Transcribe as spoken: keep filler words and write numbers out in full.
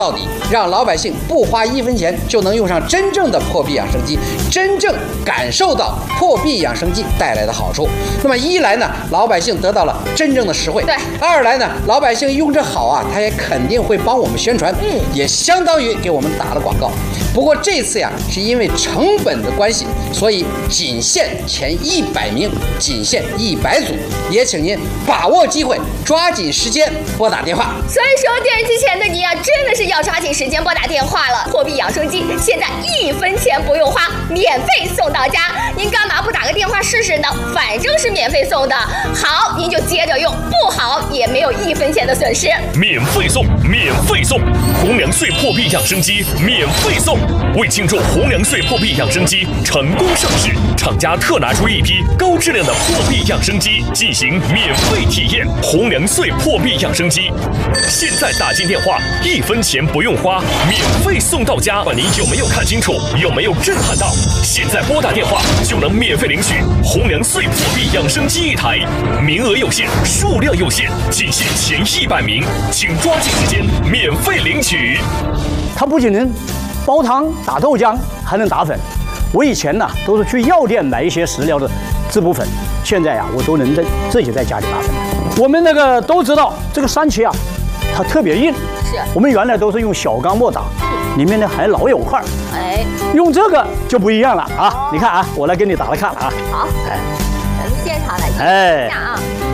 到底，让老百姓不花一分钱就能用上真正的破壁养生机，真正感受到破壁养生机带来的好处。那么一来呢，老百姓得到了真正的实惠； 对， 二来呢，老百姓用着好啊，他也肯定会帮我们宣传，嗯，也相当于给我们打了广告。不过这次呀，是因为成本的关系，所以仅限前一百名，仅限一百组，也请您把握机会，抓紧时间拨打电话。 所以说，电视机前的你啊，真的是要抓紧时间拨打电话了。破壁养生机现在一分钱不用花，免费送到家，您干嘛不打个电话试试呢？反正是免费送的，好您就接着用，不好也没有一分钱的损失。 免费送，免费送，红粮穗破壁养生机免费送。为庆祝红粮穗破壁养生机成功上市，厂家特拿出一批高质量的破壁养生机进行免费体验。红粮穗破壁养生机，现在打进电话，一分钱不用花，免费送到家。管您有没有看清楚，有没有震撼到？现在拨打电话就能免费领取红粮穗破壁养生机一台，名额有限，数量有限，仅限前一百名，请抓紧时间免费领取。 它不仅能煲汤、打豆浆，还能打粉。我以前呢都是去药店买一些食疗的滋补粉，现在呀我都能在自己在家里打粉。我们那个都知道，这个三七啊，它特别硬。 是。我们原来都是用小钢沫打，里面呢还老有块。 哎。用这个就不一样了啊！哦、你看啊，我来给你打来看啊。 好。哎。咱们现场来看一下啊。哎